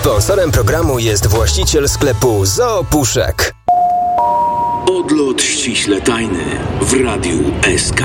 Sponsorem programu jest właściciel sklepu Zoopuszek. Odlot ściśle tajny w Radiu SK.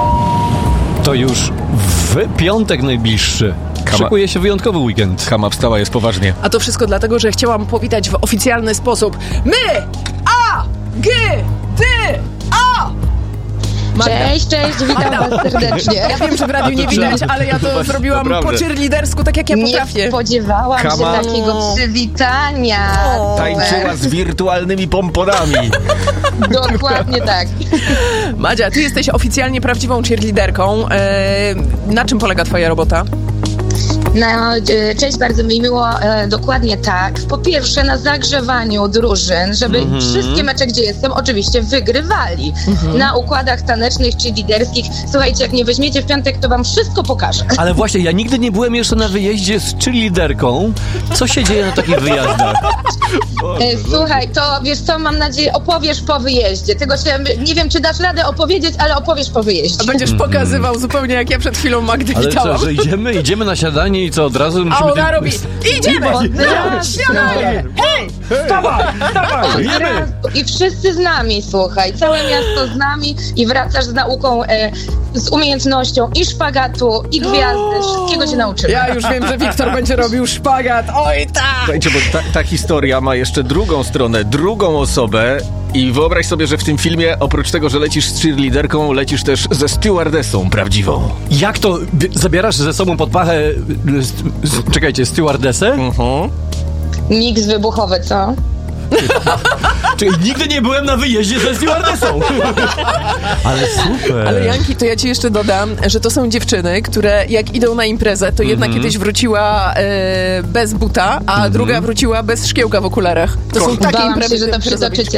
To już w piątek najbliższy. Szykuje się wyjątkowy weekend. Kama wstała, jest poważnie. A to wszystko dlatego, że chciałam powitać w oficjalny sposób My, A, G, D, A! Magda. Cześć, witam was serdecznie. Ja wiem, że w radiu nie widać, ale ja to zrobiłam po cheerleadersku, tak jak ja potrafię. Nie spodziewałam się takiego przywitania. Tańczyła z wirtualnymi pomponami. Dokładnie tak. Madzia, ty jesteś oficjalnie prawdziwą cheerleaderką. Na czym polega twoja robota? No, cześć, bardzo mi miło. Dokładnie tak. Po pierwsze na zagrzewaniu drużyn, żeby wszystkie mecze, gdzie jestem, oczywiście wygrywali. Na układach tanecznych czy liderskich. Słuchajcie, jak nie weźmiecie w piątek, to wam wszystko pokażę. Ale właśnie, ja nigdy nie byłem jeszcze na wyjeździe z cheerleaderką. Co się dzieje na takich wyjazdach? Słuchaj, to wiesz co, mam nadzieję, opowiesz po wyjeździe. Tego się, nie wiem, czy dasz radę opowiedzieć, ale opowiesz po wyjeździe. A będziesz pokazywał zupełnie jak ja przed chwilą Magdę Ale witałam. co, że idziemy na siadanie i co, od razu musimy... A ona robi, idziemy! Śniadanie! Hej! Wstawaj! Jemy! I wszyscy z nami, słuchaj, całe miasto z nami i wracasz z nauką, z umiejętnością i szpagatu, i gwiazdy, wszystkiego się nauczymy. Ja już wiem, że Wiktor będzie robił szpagat. Oj, tak! Słuchajcie, bo ta historia ma jeszcze drugą stronę, drugą osobę i wyobraź sobie, że w tym filmie oprócz tego, że lecisz z cheerleaderką, lecisz też ze stewardessą prawdziwą. Jak to? Zabierasz ze sobą pod pachę... Czekajcie, stewardessę? Miks wybuchowy, co? Czyli nigdy nie byłem na wyjeździe ze stewardessą. Ale super. Ale Janki, to ja ci jeszcze dodam, że to są dziewczyny, które jak idą na imprezę, to jedna kiedyś wróciła bez buta, a druga wróciła bez szkiełka w okularach. To są takie Bałam imprezy, się, że to przytoczycie,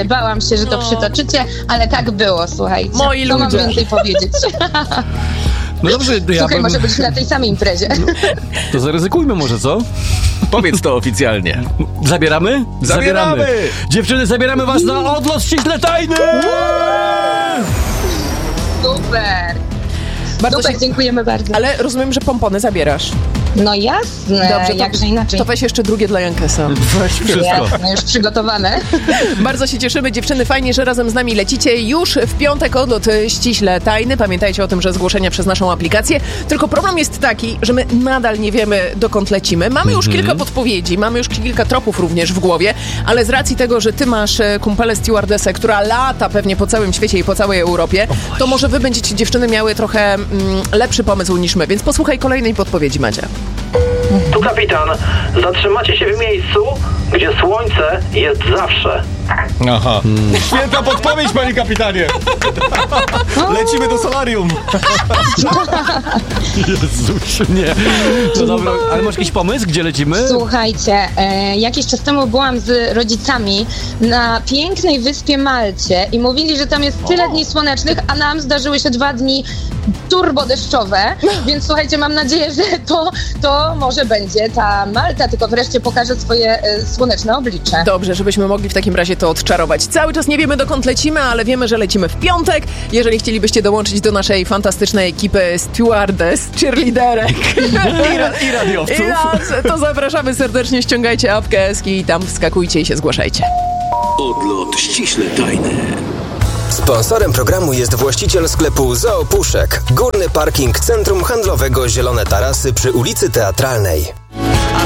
ale tak było, słuchajcie. Moi Co mam ludzie. więcej powiedzieć? No dobrze, Słuchaj, może być na tej samej imprezie. To zaryzykujmy może, co? Powiedz to oficjalnie. Zabieramy? Zabieramy! Dziewczyny, zabieramy was na odlot ściśle tajny! Super! Bardzo Super, się... dziękujemy bardzo. Ale rozumiem, że pompony zabierasz. No jasne, Dobrze, jakże inaczej. To weź jeszcze drugie dla Jankesa. Weź wszystko. Jasne, już przygotowane. Bardzo się cieszymy, dziewczyny, fajnie, że razem z nami lecicie. Już w piątek odlot ściśle tajny. Pamiętajcie o tym, że zgłoszenia przez naszą aplikację. Tylko problem jest taki, że my nadal nie wiemy, dokąd lecimy. Mamy już kilka podpowiedzi, mamy już kilka tropów również w głowie, ale z racji tego, że ty masz kumpelę stewardessę, która lata pewnie po całym świecie i po całej Europie, to może wy będziecie, dziewczyny, miały trochę lepszy pomysł niż my, więc posłuchaj kolejnej podpowiedzi, Madzia. Tu kapitan. Zatrzymacie się w miejscu, gdzie słońce jest zawsze. Aha. Świetna podpowiedź, panie kapitanie. Lecimy do solarium. Jezusie, nie. No dobra, ale masz jakiś pomysł, gdzie lecimy? Słuchajcie, jakiś czas temu byłam z rodzicami na pięknej wyspie Malcie i mówili, że tam jest tyle dni słonecznych, a nam zdarzyły się 2 dni turbodeszczowe, więc słuchajcie, mam nadzieję, że to może będzie ta Malta, tylko wreszcie pokaże swoje słoneczne oblicze. Dobrze, żebyśmy mogli w takim razie to odczarować. Cały czas nie wiemy, dokąd lecimy, ale wiemy, że lecimy w piątek. Jeżeli chcielibyście dołączyć do naszej fantastycznej ekipy stewardess, cheerleaderek I radiowców. to zapraszamy serdecznie, ściągajcie apkę Eski i tam wskakujcie i się zgłaszajcie. Odlot ściśle tajny. Sponsorem programu jest właściciel sklepu Zoopuszek. Górny parking Centrum Handlowego Zielone Tarasy przy ulicy Teatralnej.